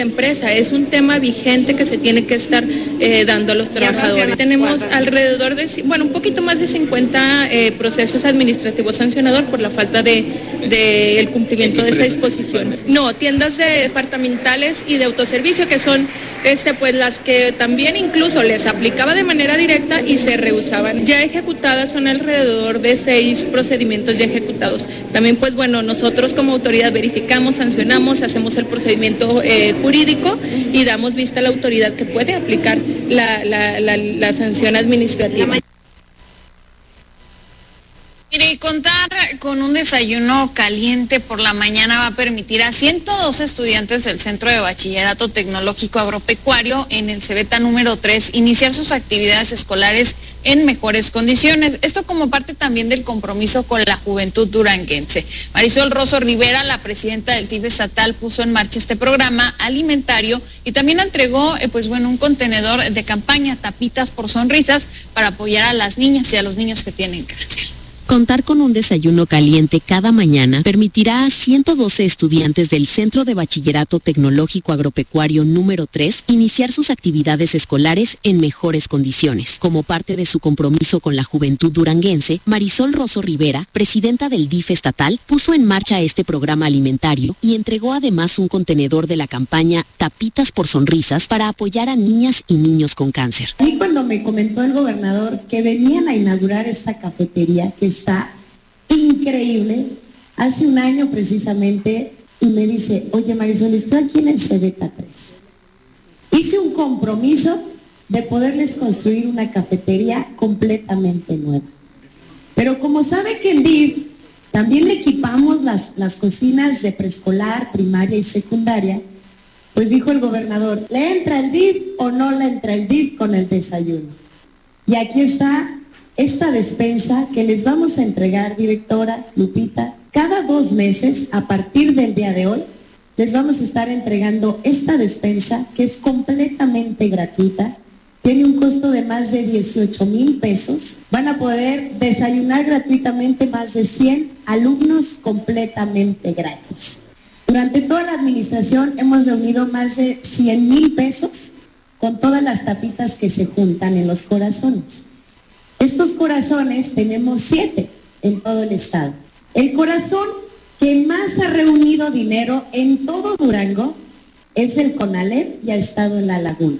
empresa, es un tema vigente que se tiene que estar dando a los trabajadores. Tenemos alrededor de, un poquito más de 50 procesos administrativos sancionadores por la falta de el cumplimiento de esa disposición. No, tiendas departamentales y de autoservicio que son pues las que también incluso les aplicaba de manera directa y se rehusaban. Ya ejecutadas son alrededor de 6 procedimientos ya ejecutados. También nosotros como autoridad verificamos, sancionamos, hacemos el procedimiento jurídico y damos vista a la autoridad que puede aplicar la sanción administrativa. Mire, contar con un desayuno caliente por la mañana va a permitir a 112 estudiantes del Centro de Bachillerato Tecnológico Agropecuario en el Cebeta número 3 iniciar sus actividades escolares en mejores condiciones. Esto como parte también del compromiso con la juventud duranguense. Marisol Rosso Rivera, la presidenta del DIF estatal, puso en marcha este programa alimentario y también entregó un contenedor de campaña, Tapitas por Sonrisas, para apoyar a las niñas y a los niños que tienen cáncer. Contar con un desayuno caliente cada mañana permitirá a 112 estudiantes del Centro de Bachillerato Tecnológico Agropecuario número 3 iniciar sus actividades escolares en mejores condiciones. Como parte de su compromiso con la juventud duranguense, Marisol Rosso Rivera, presidenta del DIF estatal, puso en marcha este programa alimentario y entregó además un contenedor de la campaña Tapitas por Sonrisas para apoyar a niñas y niños con cáncer. A mí cuando me comentó el gobernador que venían a inaugurar esta cafetería, que está increíble, hace un año precisamente, y me dice, oye Marisol, estoy aquí en el Cebeta 3. Hice un compromiso de poderles construir una cafetería completamente nueva. Pero como sabe que en DIF también equipamos las cocinas de preescolar, primaria y secundaria, pues dijo el gobernador, ¿le entra el DIF o no le entra el DIF con el desayuno? Y aquí está esta despensa que les vamos a entregar, directora Lupita, cada 2 meses, a partir del día de hoy, les vamos a estar entregando esta despensa que es completamente gratuita, tiene un costo de más de 18,000 pesos, van a poder desayunar gratuitamente más de 100 alumnos completamente gratis. Durante toda la administración hemos reunido más de 100,000 pesos con todas las tapitas que se juntan en los corazones. Estos corazones tenemos 7 en todo el estado. El corazón que más ha reunido dinero en todo Durango es el CONALEP y ha estado en La Laguna.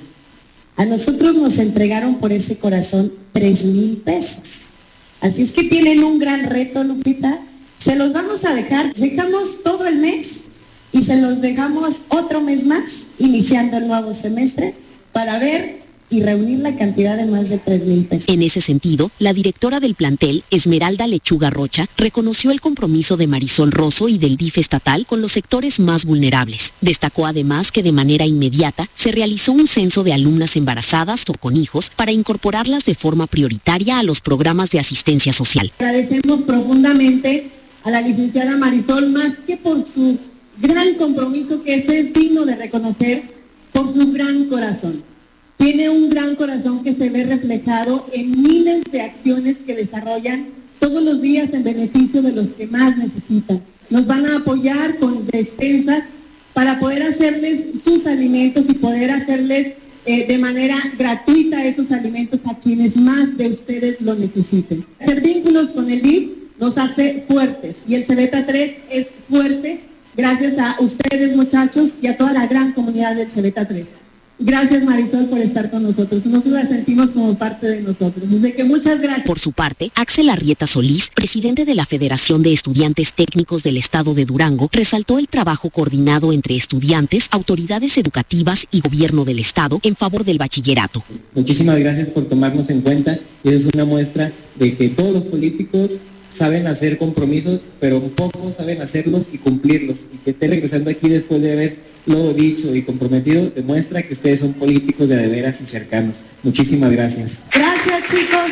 A nosotros nos entregaron por ese corazón 3,000 pesos. Así es que tienen un gran reto, Lupita. Se los vamos a dejar, dejamos todo el mes y se los dejamos otro mes más, iniciando el nuevo semestre, para ver y reunir la cantidad de más de 3,000 pesos. En ese sentido, la directora del plantel, Esmeralda Lechuga Rocha, reconoció el compromiso de Marisol Rosso y del DIF estatal con los sectores más vulnerables. Destacó además que de manera inmediata se realizó un censo de alumnas embarazadas o con hijos para incorporarlas de forma prioritaria a los programas de asistencia social. Agradecemos profundamente a la licenciada Marisol, más que por su gran compromiso, que es digno de reconocer, por su gran corazón. Tiene un gran corazón que se ve reflejado en miles de acciones que desarrollan todos los días en beneficio de los que más necesitan. Nos van a apoyar con despensas para poder hacerles sus alimentos y poder hacerles de manera gratuita esos alimentos a quienes más de ustedes lo necesiten. Hacer vínculos con el DIF nos hace fuertes y el Cebeta 3 es fuerte gracias a ustedes, muchachos, y a toda la gran comunidad del Cebeta 3. Gracias, Marisol, por estar con nosotros. Nosotros la sentimos como parte de nosotros. Así que muchas gracias. Por su parte, Axel Arrieta Solís, presidente de la Federación de Estudiantes Técnicos del Estado de Durango, resaltó el trabajo coordinado entre estudiantes, autoridades educativas y gobierno del Estado en favor del bachillerato. Muchísimas gracias por tomarnos en cuenta. Es una muestra de que todos los políticos saben hacer compromisos, pero un poco saben hacerlos y cumplirlos. Y que esté regresando aquí después de haberlo dicho y comprometido, demuestra que ustedes son políticos de veras y cercanos. Muchísimas gracias. Gracias, chicos.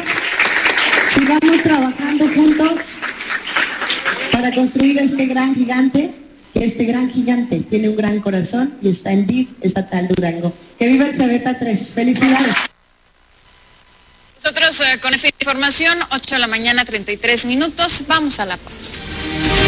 Sigamos trabajando juntos para construir este gran gigante, que este gran gigante tiene un gran corazón y está en DIF estatal Durango. Que viva el Cebeta 3. Felicidades. Nosotros con esta información, 8 de la mañana, 33 minutos, vamos a la pausa.